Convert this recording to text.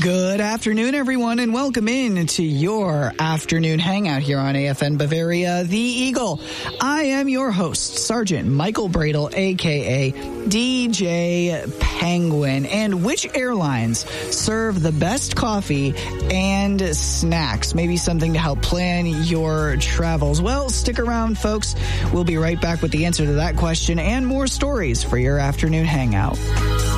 Good afternoon, everyone, and welcome in to your afternoon hangout here on AFN Bavaria, The Eagle. I am your host, Sergeant Michael Bradle, a.k.a. DJ Penguin. And which airlines serve the best coffee and snacks? Maybe something to help plan your travels. Well, stick around, folks. We'll be right back with the answer to that question and more stories for your afternoon hangout.